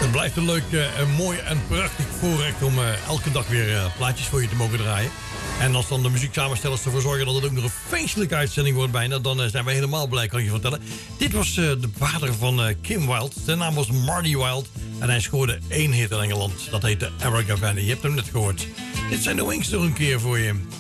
Het blijft een leuk, mooi en prachtig voorrecht om elke dag weer plaatjes voor je te mogen draaien. En als dan de muzieksamenstellers ervoor zorgen dat het ook nog een feestelijke uitzending wordt bijna, dan zijn we helemaal blij, kan ik je vertellen. Dit was de vader van Kim Wilde. Zijn naam was Marty Wilde en hij scoorde 1 hit in Engeland. Dat heette Erica Valley. Je hebt hem net gehoord. Dit zijn de Wings nog een keer voor je.